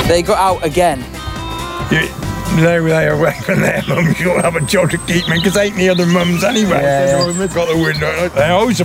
They got out again. They were away from their mums. You'll have a job to keep me because ain't the other mums anyway. Yeah, So we've got the window. They always